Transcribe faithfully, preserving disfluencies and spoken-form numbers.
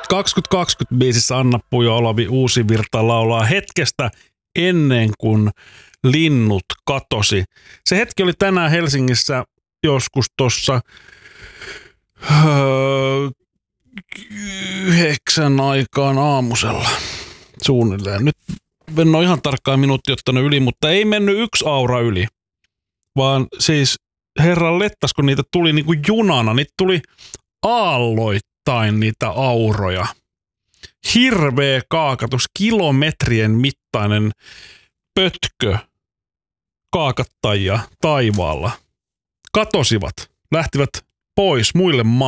kaksituhattakaksikymmentä biisissä Anna Pujo Olavi Uusivirta laulaa hetkestä ennen kuin linnut katosi. Se hetki oli tänään Helsingissä joskus tuossa öö, yhdeksän aikaan aamusella suunnilleen. Nyt en ole ihan tarkkaan minuutti ottanut yli, mutta ei mennyt yksi aura yli, vaan siis herran lettas, kun niitä tuli niin kuin junana, niitä tuli aalloittain niitä auroja. Hirveä kaakatus, kilometrien mittainen pötkö kaakattajia taivaalla. Katosivat, lähtivät pois muille maille.